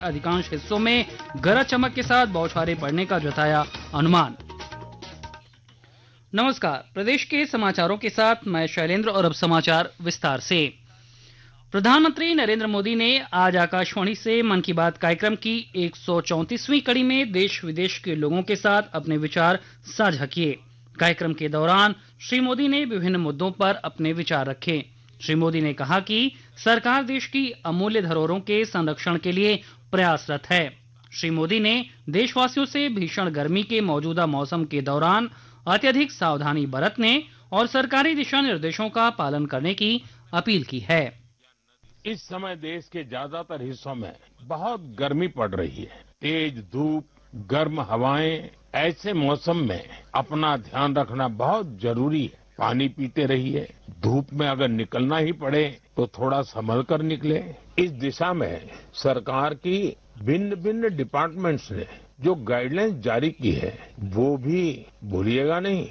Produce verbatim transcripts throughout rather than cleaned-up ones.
अधिकांश हिस्सों में गरज चमक के साथ बौछारें पड़ने का जताया अनुमान। नमस्कार, प्रदेश के समाचारों के साथ मैं शैलेंद्र और अब समाचार विस्तार से। प्रधानमंत्री नरेंद्र मोदी ने आज आकाशवाणी से मन की बात कार्यक्रम की एक सौ चौंतीसवीं कड़ी में देश विदेश के लोगों के साथ अपने विचार साझा किए। कार्यक्रम के दौरान श्री मोदी ने विभिन्न मुद्दों पर अपने विचार रखे। श्री मोदी ने कहा कि सरकार देश की अमूल्य धरोहरों के संरक्षण के लिए प्रयासरत है। श्री मोदी ने देशवासियों से भीषण गर्मी के मौजूदा मौसम के दौरान अत्यधिक सावधानी बरतने और सरकारी दिशा निर्देशों का पालन करने की अपील की है। इस समय देश के ज्यादातर हिस्सों में बहुत गर्मी पड़ रही है। तेज धूप, गर्म हवाएं, ऐसे मौसम में अपना ध्यान रखना बहुत जरूरी है। पानी पीते रहिए। धूप में अगर निकलना ही पड़े तो थोड़ा संभल कर निकले। इस दिशा में सरकार की भिन्न भिन्न डिपार्टमेंट्स ने जो गाइडलाइंस जारी की है वो भी भूलिएगा नहीं।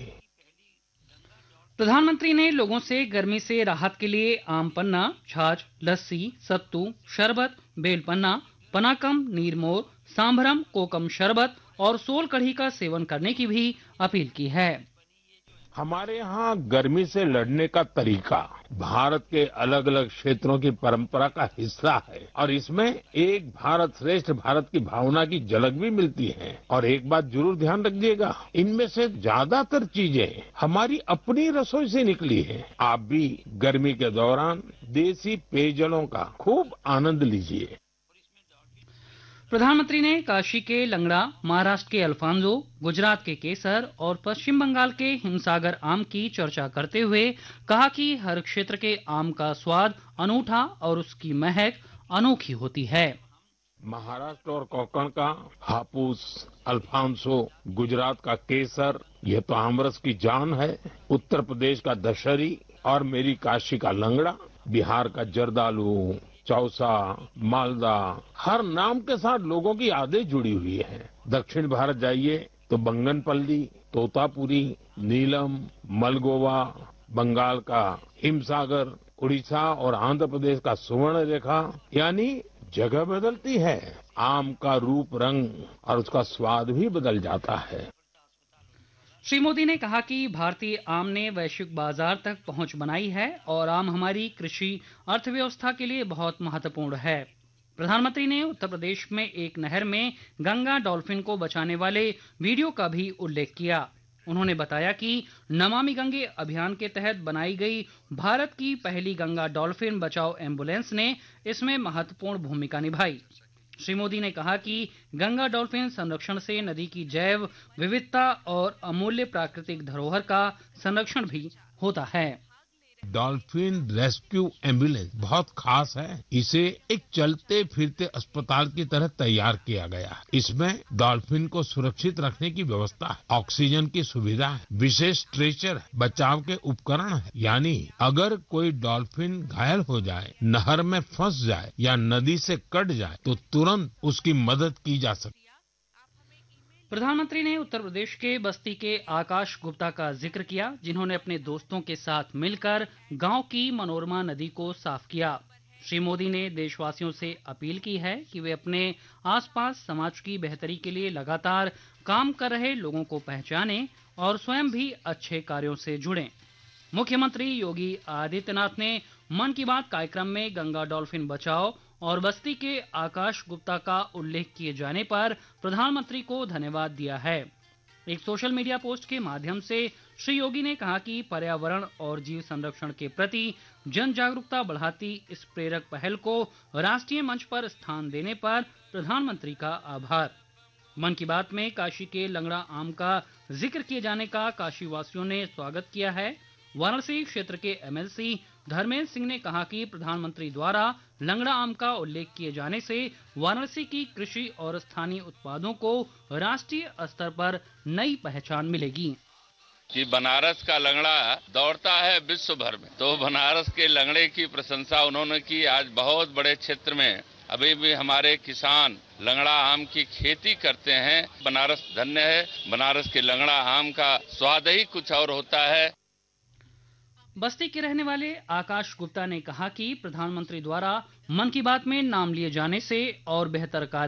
प्रधानमंत्री ने लोगों से गर्मी से राहत के लिए आम पन्ना, छाछ, लस्सी, सत्तू, शरबत, बेल पन्ना, पनाकम, नीरमोर, सांभरम, कोकम शरबत और सोल कढ़ी का सेवन करने की भी अपील की है। हमारे यहाँ गर्मी से लड़ने का तरीका भारत के अलग अलग क्षेत्रों की परंपरा का हिस्सा है और इसमें एक भारत श्रेष्ठ भारत की भावना की झलक भी मिलती है। और एक बात जरूर ध्यान रखिएगा, इनमें से ज्यादातर चीजें हमारी अपनी रसोई से निकली है। आप भी गर्मी के दौरान देसी पेयजलों का खूब आनंद लीजिए। प्रधानमंत्री ने काशी के लंगड़ा, महाराष्ट्र के अल्फांजो, गुजरात के केसर और पश्चिम बंगाल के हिमसागर आम की चर्चा करते हुए कहा कि हर क्षेत्र के आम का स्वाद अनूठा और उसकी महक अनोखी होती है। महाराष्ट्र और कोंकण का हापुस, अल्फांसो, गुजरात का केसर, ये तो आमरस की जान है। उत्तर प्रदेश का दशहरी और मेरी काशी का लंगड़ा, बिहार का जर्दालू, चौसा, मालदा, हर नाम के साथ लोगों की यादें जुड़ी हुई है। दक्षिण भारत जाइए तो बंगनपल्ली, तोतापुरी, नीलम, मलगोवा, बंगाल का हिमसागर, उड़ीसा और आंध्र प्रदेश का सुवर्ण रेखा, यानी जगह बदलती है, आम का रूप रंग और उसका स्वाद भी बदल जाता है। श्री मोदी ने कहा कि भारतीय आम ने वैश्विक बाजार तक पहुंच बनाई है और आम हमारी कृषि अर्थव्यवस्था के लिए बहुत महत्वपूर्ण है। प्रधानमंत्री ने उत्तर प्रदेश में एक नहर में गंगा डॉल्फिन को बचाने वाले वीडियो का भी उल्लेख किया। उन्होंने बताया कि नमामि गंगे अभियान के तहत बनाई गई भारत की पहली गंगा डॉल्फिन बचाओ एम्बुलेंस ने इसमें महत्वपूर्ण भूमिका निभाई। श्री मोदी ने कहा कि गंगा डॉल्फिन संरक्षण से नदी की जैव विविधता और अमूल्य प्राकृतिक धरोहर का संरक्षण भी होता है। डॉल्फिन रेस्क्यू एम्बुलेंस बहुत खास है। इसे एक चलते फिरते अस्पताल की तरह तैयार किया गया है। इसमें डॉल्फिन को सुरक्षित रखने की व्यवस्था है, ऑक्सीजन की सुविधा है, विशेष स्ट्रेचर है, बचाव के उपकरण है। यानी अगर कोई डॉल्फिन घायल हो जाए, नहर में फंस जाए या नदी से कट जाए तो तुरंत उसकी मदद की जा सकती है। प्रधानमंत्री ने उत्तर प्रदेश के बस्ती के आकाश गुप्ता का जिक्र किया, जिन्होंने अपने दोस्तों के साथ मिलकर गांव की मनोरमा नदी को साफ किया। श्री मोदी ने देशवासियों से अपील की है कि वे अपने आसपास समाज की बेहतरी के लिए लगातार काम कर रहे लोगों को पहचानें और स्वयं भी अच्छे कार्यों से जुड़ें। मुख्यमंत्री योगी आदित्यनाथ ने मन की बात कार्यक्रम में गंगा डॉल्फिन बचाओ और बस्ती के आकाश गुप्ता का उल्लेख किए जाने पर प्रधानमंत्री को धन्यवाद दिया है। एक सोशल मीडिया पोस्ट के माध्यम से श्री योगी ने कहा कि पर्यावरण और जीव संरक्षण के प्रति जन जागरूकता बढ़ाती इस प्रेरक पहल को राष्ट्रीय मंच पर स्थान देने पर प्रधानमंत्री का आभार। मन की बात में काशी के लंगड़ा आम का जिक्र किए जाने का काशी वासियों ने स्वागत किया है। वाराणसी क्षेत्र के एमएलसी धर्मेंद्र सिंह ने कहा कि प्रधानमंत्री द्वारा लंगड़ा आम का उल्लेख किए जाने से वाराणसी की कृषि और स्थानीय उत्पादों को राष्ट्रीय स्तर पर नई पहचान मिलेगी। कि बनारस का लंगड़ा दौड़ता है विश्व भर में, तो बनारस के लंगड़े की प्रशंसा उन्होंने की। आज बहुत बड़े क्षेत्र में अभी भी हमारे किसान लंगड़ा आम की खेती करते हैं। बनारस धन्य है। बनारस के लंगड़ा आम का स्वाद ही कुछ और होता है। बस्ती के रहने वाले आकाश गुप्ता ने कहा कि प्रधानमंत्री द्वारा मन की बात में नाम लिए जाने से और बेहतर कार्य